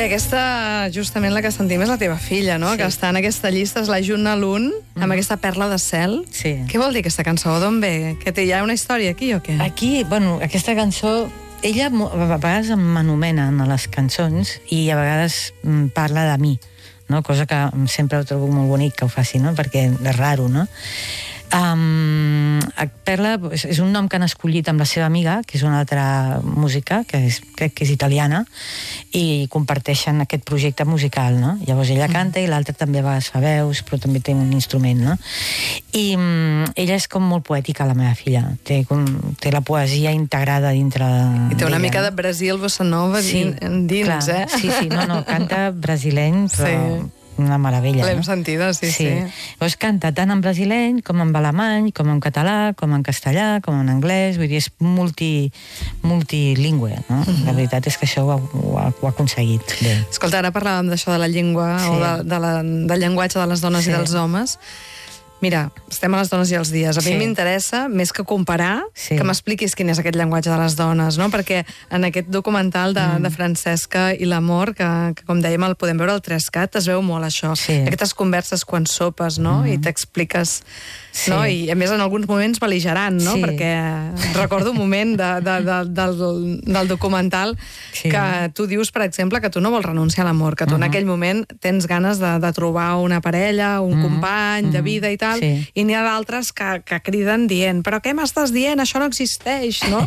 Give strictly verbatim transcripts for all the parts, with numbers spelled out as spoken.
aquesta, justament la que sentim, és la teva filla, no? Sí. Que està en aquesta llista, és la Juna Lun, amb mm. aquesta perla de cel. Sí. Què vol dir aquesta cançó? D'on ve? Que té ja una història aquí o què? Aquí, bueno, aquesta cançó... Ella a vegades m'anomena a les cançons i a vegades parla de mi, no? Cosa que sempre ho trobo molt bonic que ho faci, no? Perquè és raro, no? Um, Perla és un nom que han escollit amb la seva amiga, que és una altra música, que és, crec que és italiana, i comparteixen aquest projecte musical, no? Llavors ella canta i l'altra també va fa veus, però també té un instrument, no? I um, ella és com molt poètica, la meva filla. Té, com, té la poesia integrada dintre I té una mica de Brasil, bossa nova sí, dins, clar, eh? Sí, sí, no, no, canta brasileny, però... Sí. Una meravella, l'hem no? sentida, sí, sí. sí. Llavors canta tant en brasileny, com en alemany, com en català, com en castellà, com en anglès, vull dir, és multi, multilingüe, no? Uh-huh. La veritat és que això ho ha, ho ha, ho ha aconseguit bé. Escolta, ara parlàvem d'això de la llengua, sí. o de, de la, del llenguatge de les dones sí. i dels homes. Mira, estem a les dones i els dies. A mi sí. m'interessa, més que comparar, sí. que m'expliquis quin és aquest llenguatge de les dones, no? Perquè en aquest documental de, mm. de Francesca i l'amor, que, que com dèiem el podem veure al Trescat, es veu molt això. Sí. Aquestes converses quan sopes, no? Mm. I t'expliques... Sí. No? I a més en alguns moments bel·ligerant, no? Sí. Perquè recordo un moment de, de, de, del, del documental sí. que tu dius, per exemple, que tu no vols renunciar a l'amor, que tu uh-huh. en aquell moment tens ganes de, de trobar una parella, un uh-huh. company uh-huh. de vida i tal, sí. i n'hi ha d'altres que, que criden dient, però què m'estàs dient? Això no existeix, no?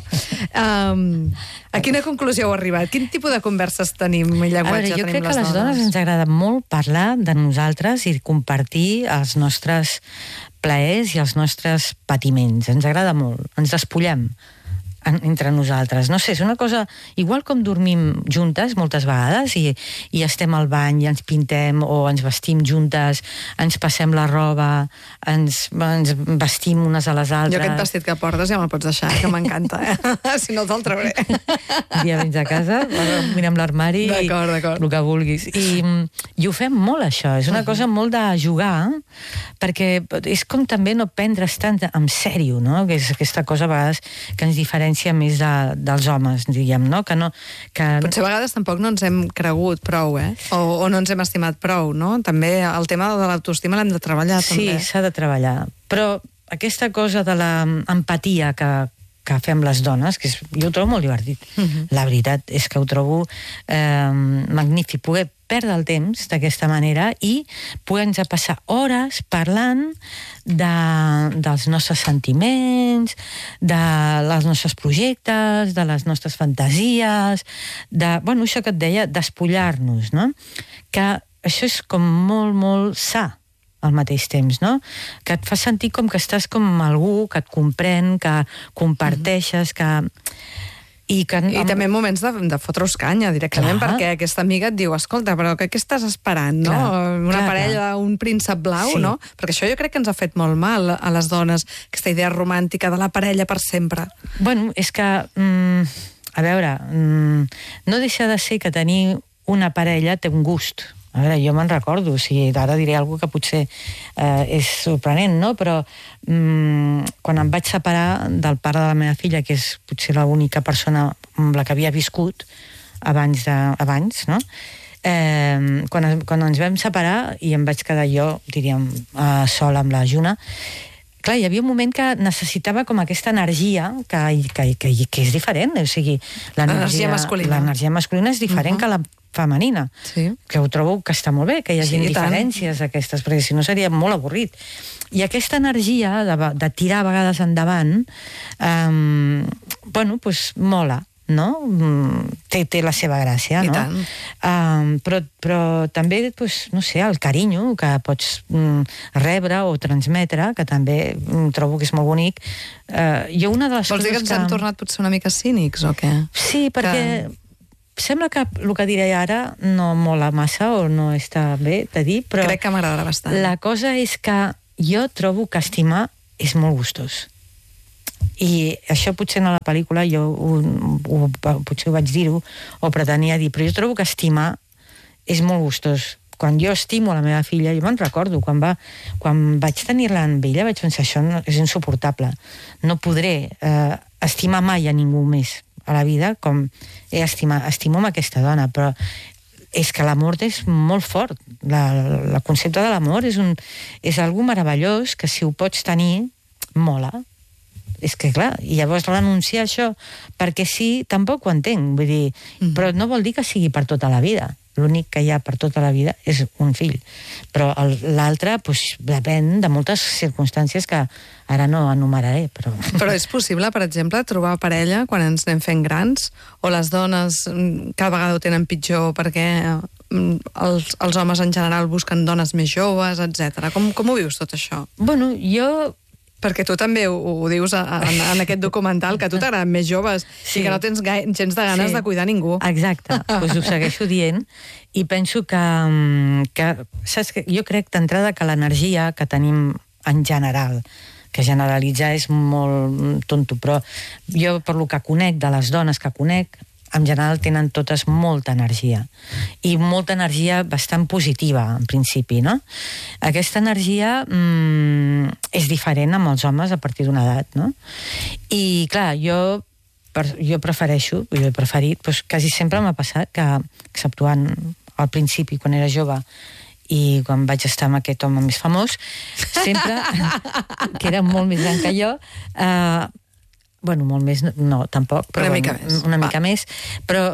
um, a quina conclusió heu arribat? Quin tipus de converses tenim i llenguatge veure, tenim les dones? Jo crec que a les dones ens agrada molt parlar de nosaltres i compartir els nostres plaers i els nostres patiments. Ens agrada molt. Ens despullem entre nosaltres. No sé, és una cosa... Igual com dormim juntes moltes vegades i, i estem al bany i ens pintem o ens vestim juntes, ens passem la roba, ens, ens vestim unes a les altres... Jo aquest vestit que portes ja me'l pots deixar, que m'encanta, eh? Si no te'l trauré. Un dia vens a casa, mirem l'armari i el que vulguis. I, I ho fem molt, això. És una uh-huh. cosa molt de jugar, perquè és com també no prendre's tant en sèrio, no? Que és aquesta cosa a vegades que ens diferencia més de, dels homes, diguem, no? Que no que... Potser a vegades tampoc no ens hem cregut prou, eh? O, o no ens hem estimat prou, no? També el tema de l'autoestima l'hem de treballar, sí, també. Sí, s'ha de treballar. Però aquesta cosa de l'empatia que, que fem les dones, que és, jo ho trobo molt divertit. Uh-huh. La veritat és que ho trobo eh, magnífic. Poder perdre el temps d'aquesta manera i poder-nos passar hores parlant de, dels nostres sentiments, de les nostres projectes, de les nostres fantasies, de, bueno, això que et deia, despullar-nos, no? Que això és com molt, molt sa al mateix temps, no? Que et fa sentir com que estàs com amb algú que et comprèn, que comparteixes, que... I, que, I amb... també moments de, de fotre-us canya directament, clar. Perquè aquesta amiga et diu, escolta, però què estàs esperant, no? Clar, una clar, parella, clar. Un príncep blau, sí. no? Perquè això jo crec que ens ha fet molt mal a les dones, aquesta idea romàntica de la parella per sempre. Bueno, és que, mm, a veure, mm, no deixa de ser que tenir una parella té un gust. A veure, jo me'n recordo, o sigui, ara diré alguna que potser eh, és sorprenent, no? Però mm, quan em vaig separar del pare de la meva filla, que és potser l'única persona amb la que havia viscut abans, de, abans no? Eh, quan, quan ens vam separar i em vaig quedar jo, diríem, eh, sola amb la Juna, clar, hi havia un moment que necessitava com aquesta energia que, que, que, que és diferent, o sigui, l'energia masculina. L'energia masculina és diferent uh-huh. que la femenina, sí. Que ho trobo que està molt bé, que hi hagi sí, diferències tant. Aquestes, perquè si no seria molt avorrit. I aquesta energia de, de tirar a vegades endavant, um, bueno, pues mola, no? Té, té la seva gràcia, I no? tant. Um, però, però també, pues, no sé, el carinyo que pots um, rebre o transmetre, que també um, trobo que és molt bonic. Uh, jo una de les Vols dir que ens que... hem tornat potser una mica cínics, o què? Sí, perquè... Que... Sembla que el que diré ara no mola massa o no està bé de dir, però... Crec que m'agradarà bastant. La cosa és que jo trobo que estimar és molt gustós. I això potser en la pel·lícula jo ho, ho, potser ho vaig dir-ho o pretenia dir, però jo trobo que estimar és molt gustós. Quan jo estimo la meva filla, jo me'n recordo, quan, va, quan vaig tenir-la amb ella vaig pensar, això no, és insuportable. No podré eh, estimar mai a ningú més a la vida com he estimat, estimo amb aquesta dona, però és que l'amor és molt fort. El concepte de l'amor és, un, és algo meravellós que si ho pots tenir, mola. És que, clar, i llavors renunciar a això perquè sí, tampoc ho entenc. Vull dir, mm. però no vol dir que sigui per tota la vida. L'únic que hi ha per tota la vida és un fill. Però l'altre, doncs, depèn de moltes circumstàncies que ara no enumeraré. Però... però és possible, per exemple, trobar parella quan ens anem fent grans? O les dones cada vegada ho tenen pitjor perquè els, els homes en general busquen dones més joves, etcètera. Com, com ho vius tot això? Bueno, jo... Perquè tu també ho, ho dius en, en aquest documental, que a tu t'agraden més joves sí. i que no tens gai, gens de ganes sí. de cuidar ningú. Exacte, doncs ho segueixo dient i penso que, que saps que jo crec d'entrada que l'energia que tenim en general, que generalitzar és molt tonto, però jo per lo que conec de les dones que conec, en general tenen totes molta energia i molta energia bastant positiva en principi, no? Aquesta energia mmm, és diferent amb els homes a partir d'una edat, no? I clar, jo, per, jo prefereixo, jo he preferit, doncs quasi sempre m'ha passat que, exceptuant al principi quan era jove i quan vaig estar amb aquest home més famós, sempre, que era molt més gran que jo, eh, bueno, molt més, no, tampoc, però una bueno, mica més, una mica més, però,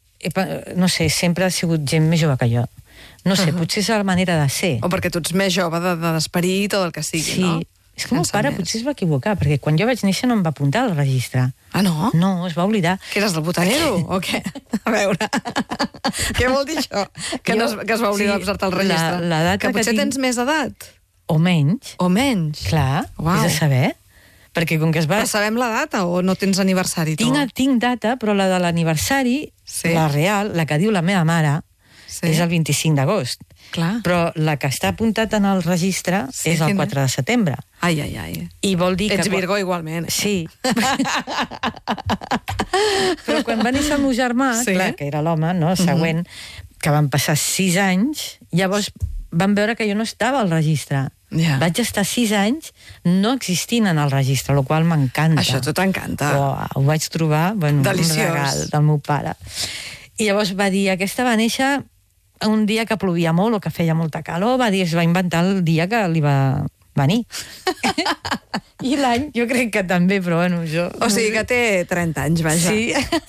no sé, sempre ha sigut gent més jove que jo. No sé, uh-huh. potser és la manera de ser. O perquè tu ets més jove d'esperit de, o del que sigui, sí. no? És que el meu pare més. Potser es va equivocar, perquè quan jo vaig néixer no em va apuntar al registre. Ah, no? No, es va oblidar. Que eres el botanero, o què? A veure, què vol dir això? Que, jo, no es, que es va oblidar sí, de posar-te al registre? La, la que potser que tinc... tens més edat? O menys. O menys? Clar, wow. és a saber... Perquè com que es va... Però sabem la data o no tens aniversari, tu? Tinc, tinc data, però la de l'aniversari, sí. la real, la que diu la meva mare, sí. és el vint-i-cinc d'agost. Clar. Però la que està apuntat en el registre sí, és el quatre de setembre. Ai, ai, ai. I vol dir Ets que... Virgo igualment. Sí. Però quan va néixer el meu germà, sí. clar, que era l'home, no, següent, uh-huh. que van passar sis anys, llavors van veure que jo no estava al registre. Yeah. Vaig estar sis anys no existint en el registre, el qual m'encanta. Això tot t'encanta. Però ho vaig trobar, bueno, deliciós. Un regal del meu pare. I llavors va dir, aquesta va néixer un dia que plovia molt o que feia molta calor, va dir, es va inventar el dia que li va venir. I l'any, jo crec que també, però bueno, jo... O sigui que té trenta anys, vaja. Sí.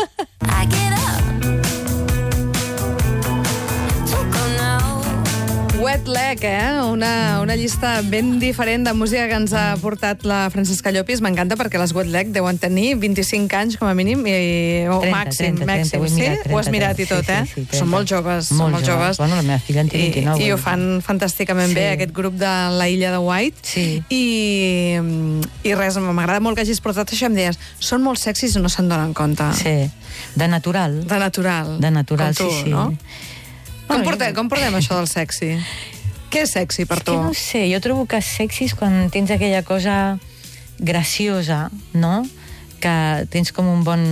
Wet Leg, eh? Una, una llista ben diferent de música que ens ha portat la Francesca Llopis. M'encanta perquè les Wet Leg deuen tenir vint-i-cinc anys com a mínim, i, o trenta, màxim, trenta, màxim. trenta, sí? trenta, Ho has mirat i tot, sí, eh? Sí, sí, són molt joves, molt són molt joves. Bueno, la meva filla en té vint-i-nou. I, i ho fan fantàsticament sí. bé, aquest grup de la Illa de White. Sí. I, i res, m'agrada molt que hagis portat això. Em deies, són molt sexis i no se'n donen compte. Sí, de natural. De natural. De natural, com tu, sí, sí. No? Com, bueno, portem, jo... com portem això del sexy? Què és sexy per tu? És que no sé, jo trobo que sexy és quan tens aquella cosa graciosa, no? Que tens com un bon...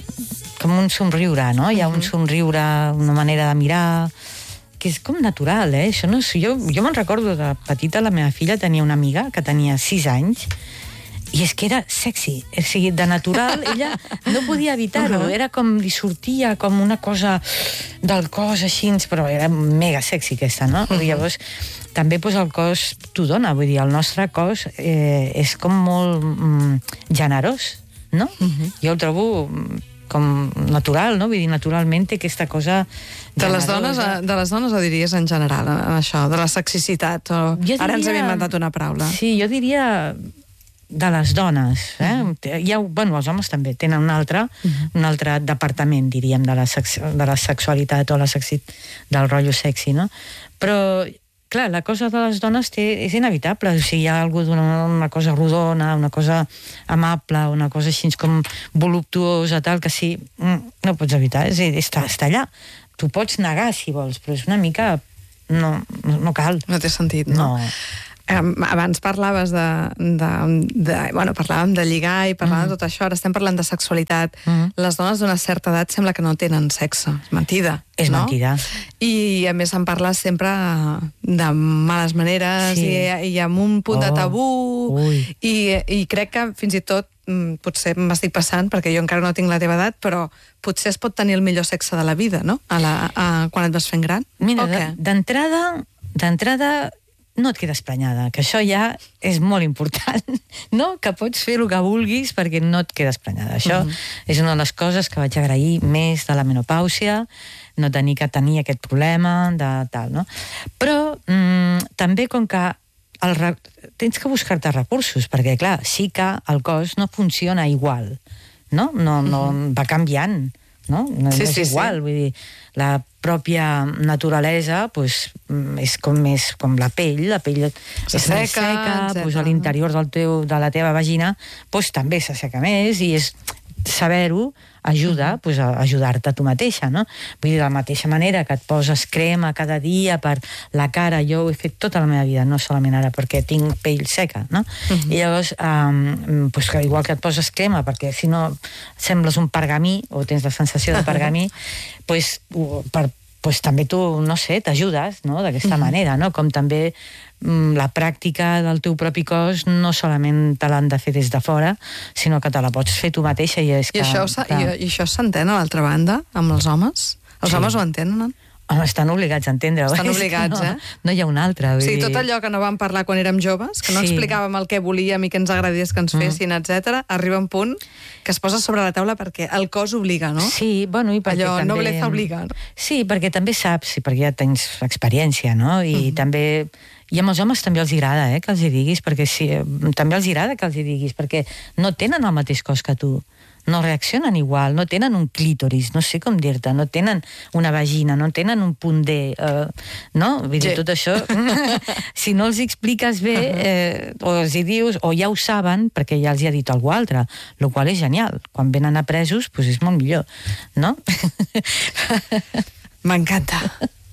com un somriure, no? Hi ha un somriure, una manera de mirar, que és com natural, eh? Això no és... Jo, jo me'n recordo de petita, la meva filla tenia una amiga que tenia sis anys, i és que era sexy, o sigui, de natural, ella no podia evitar-ho, uh-huh. era com, li sortia com una cosa del cos així, però era mega sexy aquesta, no? Uh-huh. Llavors, també pues, el cos t'ho dona, vull dir, el nostre cos eh, és com molt mm, generós, no? Uh-huh. Jo el trobo com natural, no? Vull dir, naturalment té aquesta cosa de les, dones, de les dones o diries en general, en això, de la sexicitat? O... Diria... Ara ens hem inventat una paraula. Sí, jo diria... de les dones, eh? Uh-huh. Hi ha, bueno, els homes també tenen un altre, uh-huh. un altre departament, diríem, de la, sex, de la sexualitat o la sexi, del rotllo sexy, no? Però, clar, la cosa de les dones té, és inevitable, o sigui, hi ha algú d'una una cosa rodona, una cosa amable, una cosa així com voluptuosa, tal, que sí, no pots evitar, és, està, està allà. Tu pots negar, si vols, però és una mica... no, no cal. No té sentit, no? No. Um, abans parlaves de, de, de... Bueno, parlàvem de lligar i parlàvem mm. de tot això, ara estem parlant de sexualitat. Mm. Les dones d'una certa edat sembla que no tenen sexe. És mentida. És no? mentida. I a més en parles sempre de males maneres sí. i, i amb un punt oh. de tabú i, i crec que fins i tot potser m'estic passant, perquè jo encara no tinc la teva edat, però potser es pot tenir el millor sexe de la vida, no? A la, a, quan et vas fent gran? Mira, d'entrada, d'entrada no et quedes prenyada, que això ja és molt important, no? Que pots fer el que vulguis perquè no et quedes prenyada. Això uh -huh. és una de les coses que vaig agrair més de la menopàusia, no tenir que tenir aquest problema de tal, no? Però mm, també com que el, tens que buscar-te recursos, perquè clar, sí que el cos no funciona igual, no? No, no uh-huh. va canviant, no? No, sí, no és sí, igual, sí. Vull dir, la pròpia naturalesa pues, és com més com la pell, la pell se és seca, més seca, pues, a l'interior del teu, de la teva vagina pues, també s'asseca més, i és saber-ho ajuda, pues, a ajudar-te a tu mateixa, no? Vull dir, de la mateixa manera que et poses crema cada dia per la cara, jo ho he fet tota la meva vida, no solament ara perquè tinc pell seca, no? Uh-huh. I llavors, um, pues, que igual que et poses crema, perquè si no sembles un pergamí, o tens la sensació de pergamí, pues, per, pues, també tu, no sé, t'ajudes, no?, d'aquesta uh-huh. manera, no? Com també la pràctica del teu propi cos no solament te l'han de fer des de fora, sinó que te la pots fer tu mateixa. I, és I, que, això, que... i, i això s'entén a l'altra banda, amb els homes? Els sí. homes ho entenen? Home, estan obligats a entendre-ho. Estan obligats, no, eh? No hi ha un altre. O sigui, tot allò que no vam parlar quan érem joves, que no sí. explicàvem el que volíem i que ens agradés que ens fessin, mm. etcètera, arriba un punt que es posa sobre la taula perquè el cos obliga, no? Sí, bueno, i perquè allò, també... nobleza obliga. No? Sí, perquè també saps, perquè ja tens experiència, no? I mm-hmm. també... I amb els homes també els agrada, eh, que els hi diguis, perquè sí, també els agrada que els hi diguis, perquè no tenen el mateix cos que tu, no reaccionen igual, no tenen un clítoris, no sé com dir-te, no tenen una vagina, no tenen un punt D, eh, no? Vull dir, tot això, si no els expliques bé, eh, o els hi dius, o ja ho saben, perquè ja els hi ha dit algú altre, el qual és genial. Quan venen apresos, doncs és molt millor, no? M'encanta.